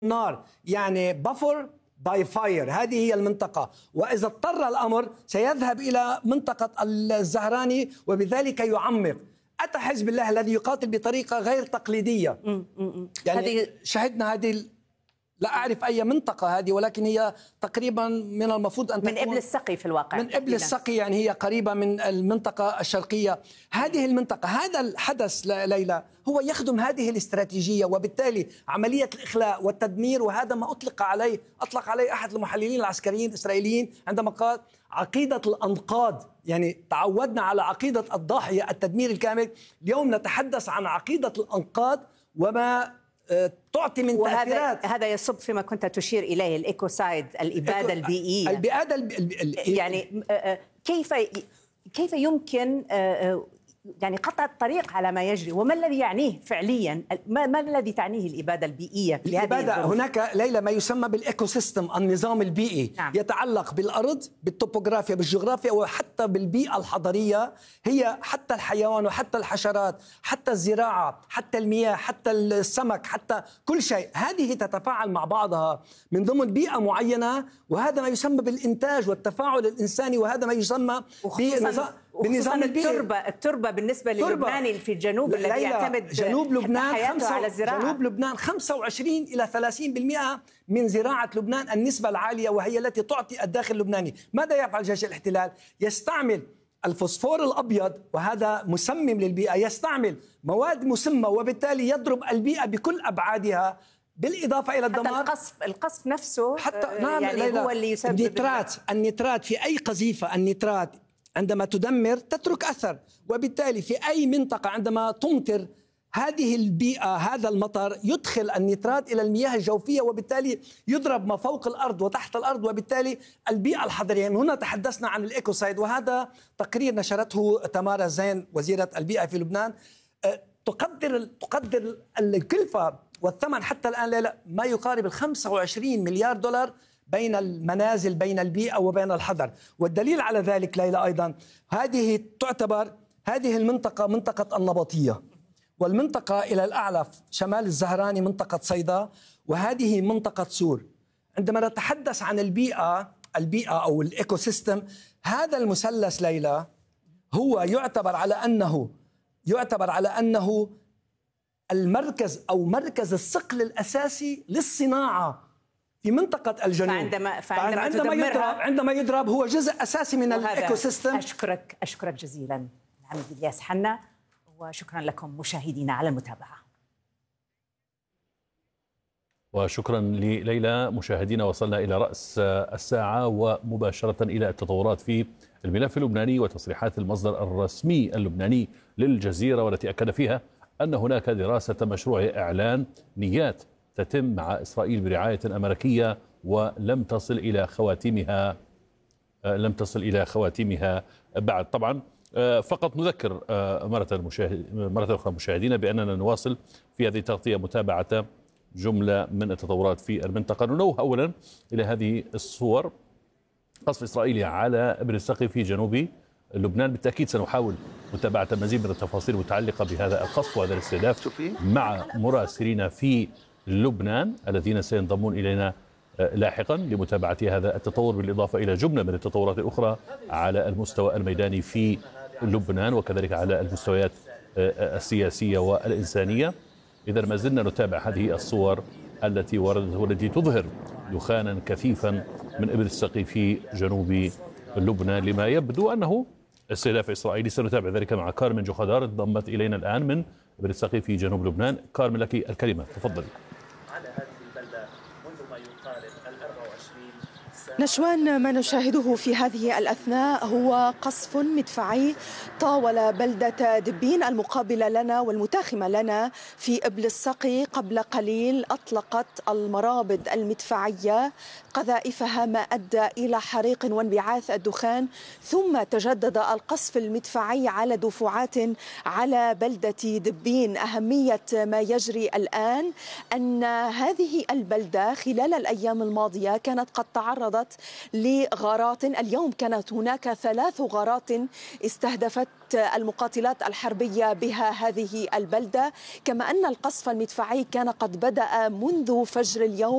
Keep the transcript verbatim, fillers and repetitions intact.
النار، يعني بفر باي فاير، هذه هي المنطقة. وإذا اضطر الأمر سيذهب إلى منطقة الزهراني وبذلك يعمق. أتى حزب الله الذي يقاتل بطريقة غير تقليدية. م -م. يعني شهدنا هذه، لا أعرف أي منطقة هذه، ولكن هي تقريبا من المفروض أن من إبل السقي في الواقع، من إبل السقي، يعني هي قريبة من المنطقة الشرقية. هذه المنطقة، هذا الحدث ليلى هو يخدم هذه الاستراتيجية، وبالتالي عملية الإخلاء والتدمير. وهذا ما أطلق عليه أطلق عليه أحد المحللين العسكريين الإسرائيليين عندما قال عقيدة الأنقاض. يعني تعودنا على عقيدة الضاحية، التدمير الكامل. اليوم نتحدث عن عقيدة الأنقاض وما تعطي من تأثيرات. هذا يصب فيما كنت تشير إليه، الإيكوسايد، الإبادة البيئية. الإبادة البي... يعني كيف كيف يمكن يعني قطع الطريق على ما يجري، وما الذي يعنيه فعليا؟ ما, ما الذي تعنيه الإبادة البيئية في الإبادة؟ هذه هناك ليلى ما يسمى بالإيكو سيستم، النظام البيئي. نعم. يتعلق بالأرض، بالتوبوغرافيا، بالجغرافيا، وحتى بالبيئة الحضرية. هي حتى الحيوان وحتى الحشرات، حتى الزراعة، حتى المياه، حتى السمك، حتى كل شيء. هذه تتفاعل مع بعضها من ضمن بيئة معينة، وهذا ما يسمى بالإنتاج والتفاعل الإنساني، وهذا ما يسمى بنظام بالنظام التربة. التربة بالنسبة للبناني في الجنوب الذي يعتمد جنوب لبنان حياته على الزراعة. جنوب لبنان خمسة وعشرين إلى ثلاثين بالمئة من زراعة لبنان، النسبة العالية، وهي التي تعطي الداخل اللبناني. ماذا يفعل جيش الاحتلال؟ يستعمل الفوسفور الأبيض، وهذا مسمم للبيئة، يستعمل مواد مسمة، وبالتالي يضرب البيئة بكل أبعادها، بالإضافة إلى الدمار. حتى القصف القصف نفسه حتى نعم يعني ليلى. هو اللي يسبب النترات النترات في أي قذيفة، النترات عندما تدمر تترك أثر، وبالتالي في أي منطقة عندما تمطر هذه البيئة، هذا المطر يدخل النترات إلى المياه الجوفية، وبالتالي يضرب ما فوق الأرض وتحت الأرض، وبالتالي البيئة الحضرية. من هنا تحدثنا عن الإيكوسايد، وهذا تقرير نشرته تمارا زين وزيرة البيئة في لبنان. تقدر تقدر الكلفة والثمن حتى الآن ليلى ما يقارب ال خمسة وعشرين مليار دولار بين المنازل، بين البيئة وبين الحضر. والدليل على ذلك ليلى أيضا، هذه تعتبر هذه المنطقة منطقة النبطية، والمنطقة إلى الأعلى شمال الزهراني منطقة صيدا، وهذه منطقة سور. عندما نتحدث عن البيئة البيئة أو الإيكو سيستم، هذا المثلث ليلى هو يعتبر على أنه يعتبر على أنه المركز أو مركز الثقل الأساسي للصناعة في منطقة الجنوب. فعندما فعندما عندما يضرب عندما يضرب هو جزء أساسي من الإيكو سيستم. أشكرك أشكرك جزيلا العميد إلياس حنا، وشكرا لكم مشاهدينا على المتابعة. وشكرا لليلى. مشاهدينا، وصلنا إلى رأس الساعة ومباشرة إلى التطورات في الملف اللبناني وتصريحات المصدر الرسمي اللبناني للجزيرة، والتي أكد فيها أن هناك دراسة مشروع إعلان نيات تتم مع إسرائيل برعاية أمريكية، ولم تصل إلى خواتيمها لم تصل إلى خواتيمها بعد. طبعا فقط نذكر مرة المشاهد مرة أخرى مشاهدينا بأننا نواصل في هذه التغطية متابعة جملة من التطورات في المنطقة. ننوه أولا إلى هذه الصور، قصف إسرائيلي على إبل السقي في جنوب لبنان. بالتأكيد سنحاول متابعة المزيد من التفاصيل المتعلقة بهذا القصف وهذا الاستهداف مع مراسلين في لبنان الذين سينضمون إلينا لاحقا لمتابعة هذا التطور، بالإضافة إلى جملة من التطورات الأخرى على المستوى الميداني في لبنان، وكذلك على المستويات السياسية والإنسانية. إذا ما زلنا نتابع هذه الصور التي وردت والتي تظهر دخانا كثيفا من إبل السقي في جنوب لبنان، لما يبدو أنه استهداف إسرائيلي. سنتابع ذلك مع كارمن جوخدار، انضمت إلينا الآن من إبل السقي في جنوب لبنان. كارمن، لك الكلمة، تفضلي. نشوان، ما نشاهده في هذه الأثناء هو قصف مدفعي طاول بلدة دبين المقابلة لنا والمتاخمة لنا في إبل السقي. قبل قليل أطلقت المرابط المدفعية قذائفها، ما أدى إلى حريق وانبعاث الدخان، ثم تجدد القصف المدفعي على دفعات على بلدة دبين. أهمية ما يجري الآن أن هذه البلدة خلال الأيام الماضية كانت قد تعرضت لغارات. اليوم كانت هناك ثلاث غارات استهدفت المقاتلات الحربية بها هذه البلدة، كما أن القصف المدفعي كان قد بدأ منذ فجر اليوم.